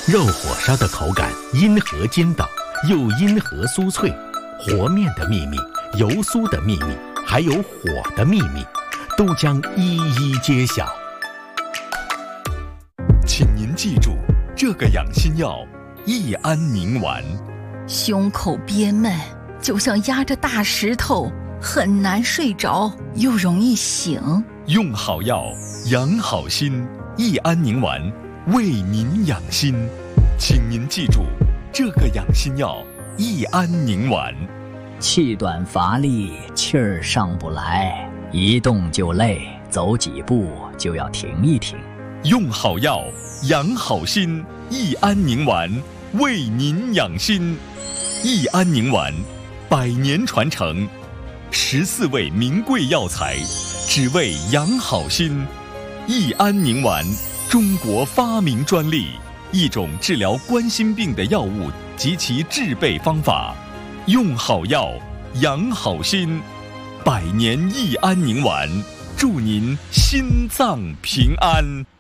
肉火烧的口感因和筋道，又因和酥脆。和面的秘密、油酥的秘密，还有火的秘密，都将一一揭晓。 请您记住，这个养心药益安宁丸。 胸口憋闷，就像压着大石头，很难睡着，又容易醒。 用好药，养好心，益安宁丸为您养心。请您记住，这个养心药益安宁丸。 气短乏力，气儿上不来，一动就累，走几步就要停一停。 用好药，养好心，益安宁丸为您养心。益安宁丸100年传承，14味名贵药材，只为养好心。益安宁丸，中国发明专利，一种治疗冠心病的药物及其制备方法。用好药，养好心，100年益安宁丸，祝您心脏平安。